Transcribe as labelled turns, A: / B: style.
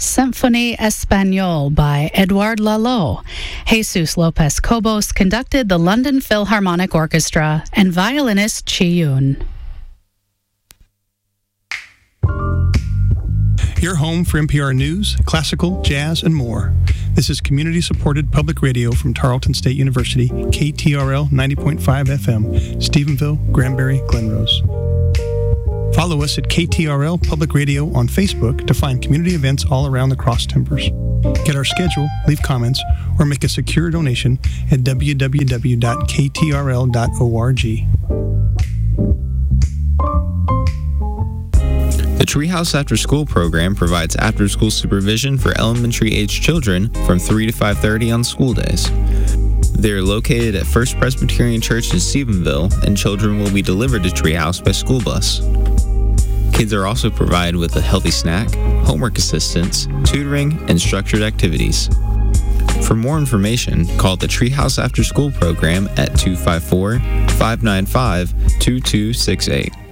A: Symphonie Espagnole by Edouard Lalo. Jesus Lopez Cobos conducted the London Philharmonic Orchestra and violinist Chi Yun.
B: Your home for NPR News, classical, jazz, and more. This is community-supported public radio from Tarleton State University, KTRL 90.5 FM, Stephenville, Granbury, Glenrose. Follow us at KTRL Public Radio on Facebook to find community events all around the Cross Timbers. Get our schedule, leave comments, or make a secure donation at www.ktrl.org.
C: The Treehouse After School program provides after-school supervision for elementary-aged children from 3 to 5:30 on school days. They are located at First Presbyterian Church in Stephenville, and children will be delivered to Treehouse by school bus. Kids are also provided with a healthy snack, homework assistance, tutoring, and structured activities. For more information, call the Treehouse After School program at 254-595-2268.